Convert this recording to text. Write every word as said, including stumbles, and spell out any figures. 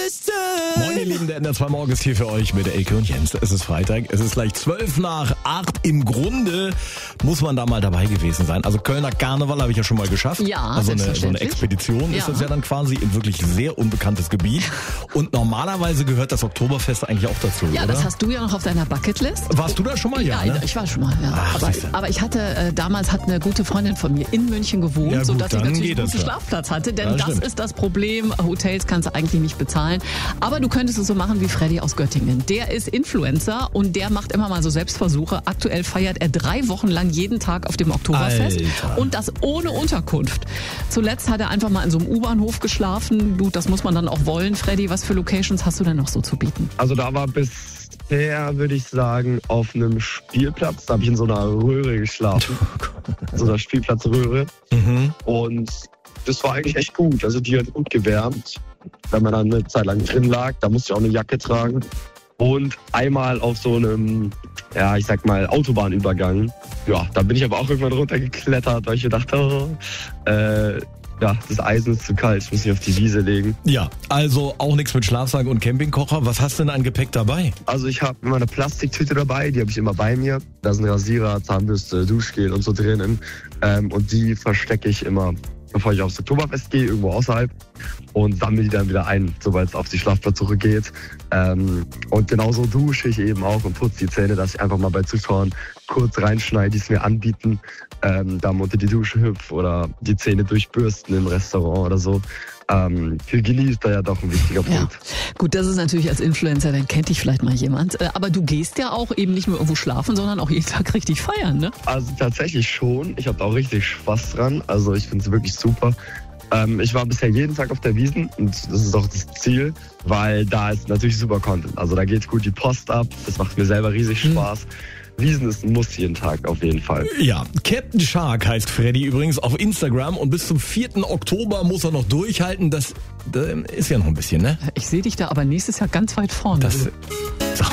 Küste. Moin ihr Lieben, der N R zwei Morgen ist hier für euch mit Elke und Jens. Es ist Freitag, es ist gleich zwölf nach acht. Im Grunde muss man da mal dabei gewesen sein. Also Kölner Karneval habe ich ja schon mal geschafft. Ja, also eine, so eine selbstverständlich. Expedition Ja. ist das ja dann quasi in wirklich sehr unbekanntes Gebiet. Und normalerweise gehört das Oktoberfest eigentlich auch dazu, Ja, oder? das hast du ja noch auf deiner Bucketlist. Warst du da schon mal? Ja, Ja, ne? ich war schon mal, ja. Ach, aber, siehste. aber ich hatte, äh, damals hat eine gute Freundin von mir in München gewohnt, Ja, gut, sodass ich dann natürlich geht einen das guten ja. Schlafplatz hatte, denn Ja, das stimmt. ist das Problem. Hotels kannst du eigentlich nicht bezahlen. Aber du könntest es so machen wie Freddy aus Göttingen. Der ist Influencer und der macht immer mal so Selbstversuche. Aktuell feiert er drei Wochen lang jeden Tag auf dem Oktoberfest. Alter. Und das ohne Unterkunft. Zuletzt hat er einfach mal in so einem U-Bahnhof geschlafen. Du, das muss man dann auch wollen. Freddy, was für Locations hast du denn noch so zu bieten? Also da war bisher, würde ich sagen, auf einem Spielplatz. Da habe ich in so einer Röhre geschlafen. So einer Spielplatzröhre. Mhm. Und das war eigentlich echt gut. Also die hat gut gewärmt. Wenn man dann eine Zeit lang drin lag, da musste ich auch eine Jacke tragen. Und einmal auf so einem, ja, ich sag mal, Autobahnübergang. Ja, da bin ich aber auch irgendwann runtergeklettert, weil ich gedacht habe, oh, äh, ja, das Eisen ist zu kalt, ich muss mich auf die Wiese legen. Ja, also auch nichts mit Schlafsack und Campingkocher. Was hast du denn an Gepäck dabei? Also ich habe immer eine Plastiktüte dabei, die habe ich immer bei mir. Da sind Rasierer, Zahnbürste, Duschgel und so drinnen. Ähm, und die verstecke ich immer, bevor ich aufs Oktoberfest gehe, irgendwo außerhalb. Und sammle die dann wieder ein, sobald es auf die Schlafplatzsuche geht. Ähm, und genauso dusche ich eben auch und putze die Zähne, dass ich einfach mal bei Zuschauern kurz reinschneide, die es mir anbieten. Ähm, da unter die Dusche hüpf oder die Zähne durchbürsten im Restaurant oder so. Ähm, Hygiene ist da ja doch ein wichtiger Ja, Punkt. gut, das ist natürlich als Influencer, dann kennt dich vielleicht mal jemand. Äh, Aber du gehst ja auch eben nicht nur irgendwo schlafen, sondern auch jeden Tag richtig feiern, ne? Also tatsächlich schon. Ich habe auch richtig Spaß dran. Also ich finde es wirklich super. Ähm, ich war bisher jeden Tag auf der Wiesn und das ist auch das Ziel, weil da ist natürlich super Content. Also da geht gut die Post ab. Das macht mir selber riesig Spaß. Wiesn ist ein Muss jeden Tag auf jeden Fall. Ja, Captain Shark heißt Freddy übrigens auf Instagram und bis zum vierten Oktober muss er noch durchhalten. Das, das ist ja noch ein bisschen, ne? Ich sehe dich da aber nächstes Jahr ganz weit vorne. Das,